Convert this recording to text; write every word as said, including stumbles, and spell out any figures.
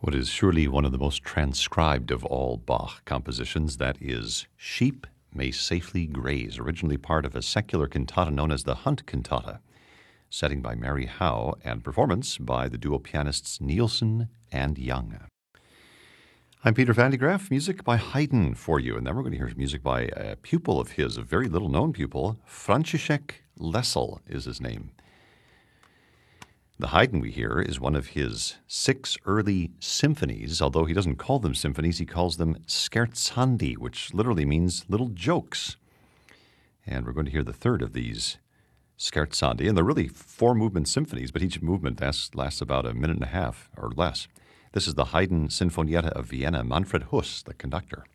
What is surely one of the most transcribed of all Bach compositions, that is Sheep May Safely Graze, originally part of a secular cantata known as the Hunt Cantata, setting by Mary Howe and performance by the duo pianists Nielsen and Young. I'm Peter Van de Graaff, music by Haydn for you, and then we're going to hear music by a pupil of his, a very little-known pupil. František Lesl is his name. The Haydn we hear is one of his six early symphonies, although he doesn't call them symphonies, he calls them scherzandi, which literally means little jokes. And we're going to hear the third of these scherzandi, and they're really four-movement symphonies, but each movement lasts, lasts about a minute and a half or less. This is the Haydn Sinfonietta of Vienna, Manfred Huss, the conductor.